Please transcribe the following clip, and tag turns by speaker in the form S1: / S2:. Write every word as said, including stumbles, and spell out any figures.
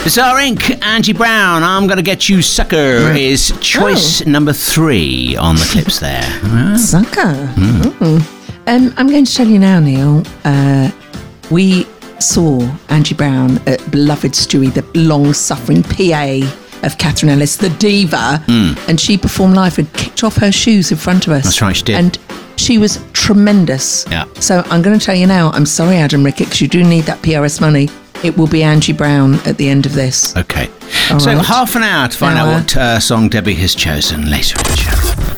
S1: Bizarre Incorporated, Angie Brown, I'm Gonna Get You Sucker is choice oh. number three on the clips there. Right.
S2: Sucker. Mm. Um, I'm going to tell you now, Neil. Uh, we saw Angie Brown at beloved Stewie, the long-suffering P A of Catherine Ellis, the diva, mm. and she performed live and kicked off her shoes in front of us.
S1: That's right, she did.
S2: And she was tremendous.
S1: Yeah.
S2: So I'm going to tell you now, I'm sorry, Adam Rickett, because you do need that P R S money. It will be Angie Brown at the end of this.
S1: Okay.
S2: All
S1: so
S2: right.
S1: half an hour to find
S2: Hour.
S1: out what uh, song Debbie has chosen later in the show.